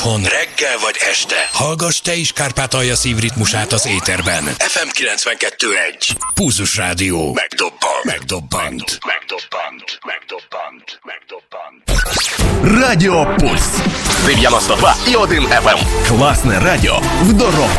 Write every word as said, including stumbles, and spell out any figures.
otthon, reggel vagy este. Hallgass te is Kárpátalja szívritmusát az éterben. ef em kilencvenkettő egy. Pulzus Rádió. Megdobbant. Megdobbant. Megdobbant. Megdobbant. Megdobbant. Радио Пульс. девяносто два и один эф эм. Классное радио в дорогу.